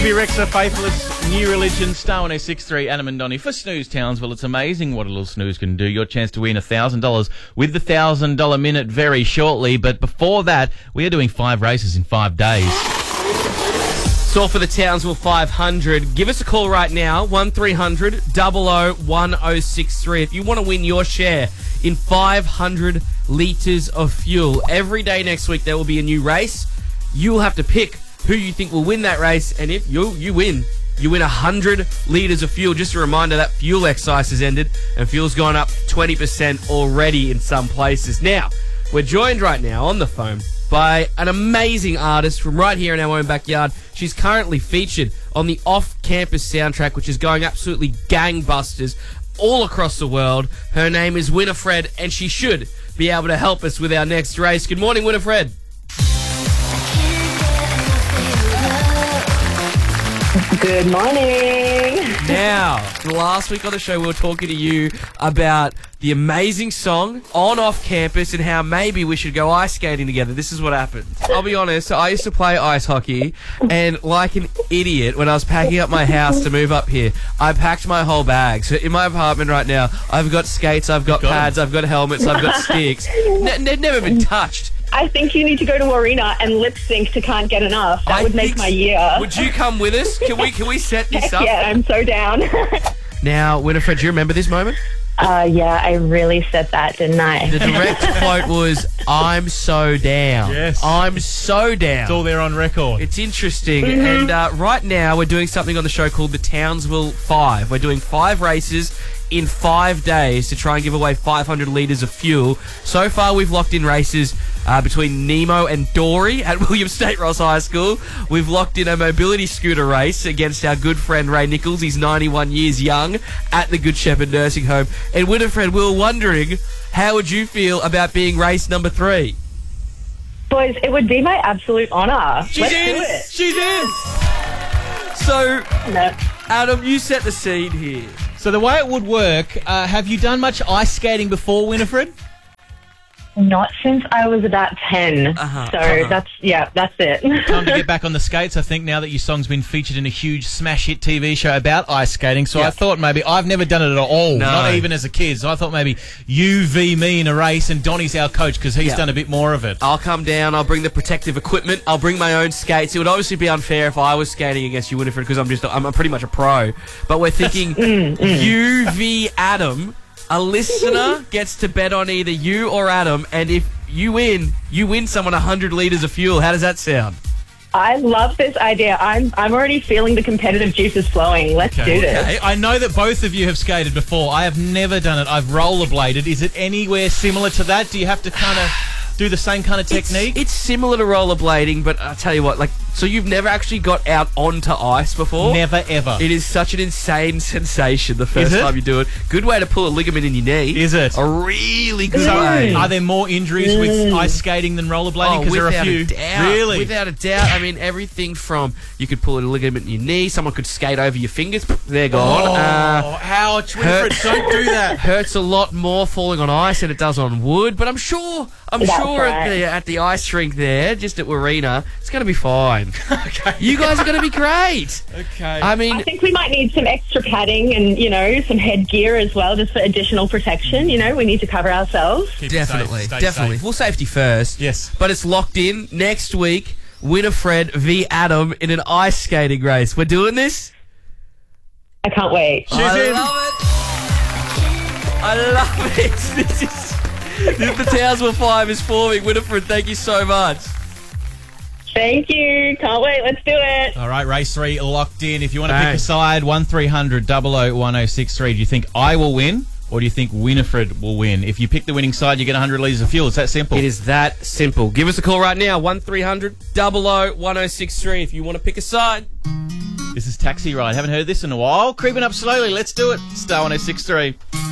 Stevie Rex, a faithless new religion, Star 1063, Adam and Donny for Snooze Townsville. It's amazing what a little snooze can do. Your chance to win $1,000 with the $1,000 minute very shortly. But before that, we are doing 5 races in 5 days. It's all for the Townsville 500. Give us a call right now, 1300 00 1063. If you want to win your share in 500 litres of fuel. Every day next week there will be a new race. You'll have to pick who you think will win that race, and if you win 100 litres of fuel. Just a reminder that fuel excise has ended and fuel's gone up 20% already in some places. Now, we're joined right now on the phone by an amazing artist from right here in our own backyard. She's currently featured on the Off-Campus soundtrack, which is going absolutely gangbusters all across the world. Her name is Winifred, and she should be able to help us with our next race. Good morning, Winifred. Good morning. Now, last week on the show we were talking to you about the amazing song on Off Campus and how maybe we should go ice skating together. This is what happened. I'll be honest, I used to play ice hockey, and like an idiot, when I was packing up my house to move up here, I packed my whole bag. So in my apartment right now, I've got skates, I've got pads, I've got helmets, I've got sticks. They've never been touched. I think you need to go to Arena and lip sync to Can't Get Enough. That would make my year. Would you come with us? Can we set this up? Yeah, I'm so down. Now, Winifred, do you remember this moment? Yeah, I really said that, didn't I? The direct quote was, "I'm so down." Yes. I'm so down. It's all there on record. It's interesting. And right now we're doing something on the show called the Townsville 5. We're doing 5 races in 5 days to try and give away 500 litres of fuel. So far we've locked in races between Nemo and Dory at William State Ross High School. We've locked in a mobility scooter race against our good friend Ray Nichols. He's 91 years young at the Good Shepherd Nursing Home. And Winifred, we were wondering, how would you feel about being race number 3? Boys, it would be my absolute honour. She's Let's in! do it. She's in! So, No. Adam, you set the scene here. So the way it would work, have you done much ice skating before, Winifred? Not since I was about 10. That's it. Time to get back on the skates, I think, now that your song's been featured in a huge smash hit TV show about ice skating. So I thought maybe, I've never done it at all, not even as a kid. So I thought maybe you v me in a race, and Donny's our coach because he's done a bit more of it. I'll come down, I'll bring the protective equipment, I'll bring my own skates. It would obviously be unfair if I was skating against you, Winifred, because I'm pretty much a pro. But we're thinking you v Adam. A listener gets to bet on either you or Adam, and if you win someone 100 litres of fuel. How does that sound? I love this idea. I'm already feeling the competitive juices flowing. Let's do this. Okay. I know that both of you have skated before. I have never done it. I've rollerbladed. Is it anywhere similar to that? Do you have to kind of do the same kind of technique? It's similar to rollerblading, but I'll tell you what, so you've never actually got out onto ice before? Never, ever. It is such an insane sensation the first time you do it. Good way to pull a ligament in your knee. Is it? A really good way. Are there more injuries with ice skating than rollerblading? Because there are a few. Really? Without a doubt. I mean, everything from you could pull a ligament in your knee, someone could skate over your fingers, they're gone. Ouch, Winifred, don't do that. Hurts a lot more falling on ice than it does on wood, but I'm sure at the ice rink there, just at Warina, it's going to be fine. Okay. You guys are going to be great. Okay. I mean, I think we might need some extra padding and, some headgear as well, just for additional protection. We need to cover ourselves. Keep it safe, stay definitely. safe. Well, safety first. Yes. But it's locked in next week. Winifred v Adam in an ice skating race. We're doing this? I can't wait. She's in. I love it. This is the Townsville 5 is forming. Winifred, thank you so much. Thank you. Can't wait. Let's do it. All right, race 3 locked in. If you want to pick a side, 1300 00 1063. Do you think I will win, or do you think Winifred will win? If you pick the winning side, you get 100 litres of fuel. It's that simple. It is that simple. Give us a call right now, 1300 00 1063 if you want to pick a side. This is Taxi Ride. Haven't heard this in a while. Creeping up slowly. Let's do it. Star 1063.